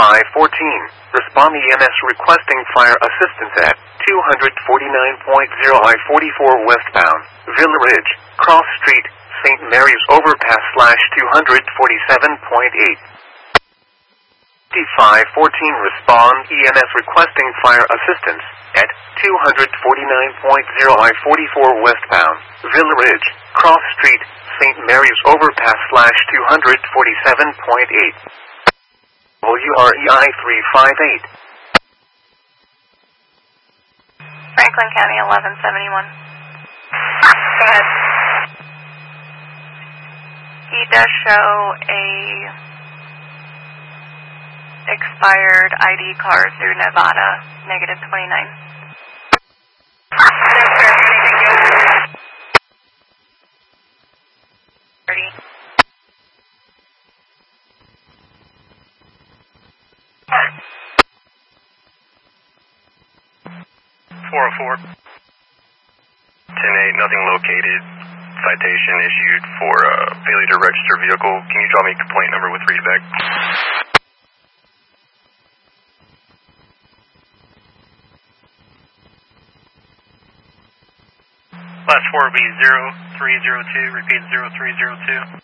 Respond EMS requesting fire assistance at 249.0 I-44 westbound, Villa Ridge, Cross Street, St. Mary's Overpass /247.8. 5514 Respond EMS requesting fire assistance at 249.0 I-44 westbound, Villa Ridge, Cross Street, St. Mary's Overpass /247.8. WREI 358. Franklin County 1171. Go ahead. He does show a expired ID card through Nevada, -29. No, sir. 30. 404. 10-8, nothing located. Citation issued for failure to register vehicle. Can you draw me a complaint number with readback? Last four will be 0302, repeat 0302.